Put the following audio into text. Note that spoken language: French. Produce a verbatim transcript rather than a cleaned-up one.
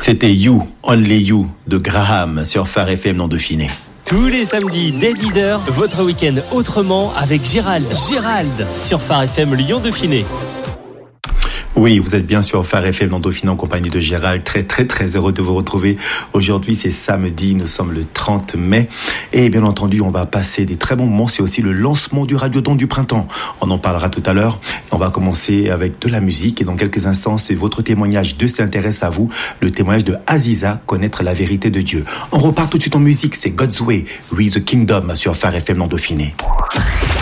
C'était You, Only You de Graham sur Phare F M non Dauphiné. Tous les samedis dès dix heures, votre week-end autrement avec Gérald. Gérald sur Phare F M Lyon Dauphiné. Oui, vous êtes bien sur Phare F M non Dauphiné en compagnie de Gérald. Très, très, très heureux de vous retrouver. Aujourd'hui, c'est samedi. Nous sommes le trente mai. Et bien entendu, on va passer des très bons moments. C'est aussi le lancement du Radiodon du printemps. On en parlera tout à l'heure. On va commencer avec de la musique. Et dans quelques instants, c'est votre témoignage de s'intéresse à vous. Le témoignage de Aziza, connaître la vérité de Dieu. On repart tout de suite en musique. C'est God's Way, We the Kingdom sur Phare F M non Dauphiné.